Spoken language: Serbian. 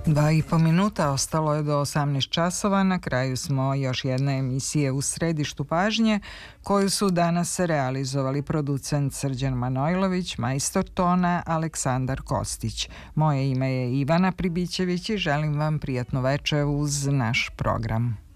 2,5 minuta ostalo je do 18 časova. Na kraju smo još jedne emisije U središtu pažnje, koju su danas realizovali producent Srđan Manojlović, majstor tona Aleksandar Kostić. Moje ime je Ivana Pribićević i želim vam prijatno veče uz naš program.